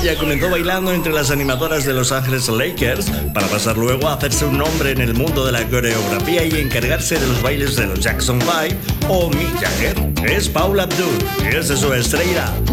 Ella comenzó bailando entre las animadoras de Los Ángeles Lakers para pasar luego a hacerse un nombre en el mundo de la coreografía y encargarse de los bailes de los Jackson 5 o Mick Jagger. Es Paula Abdul y esa es su estrella.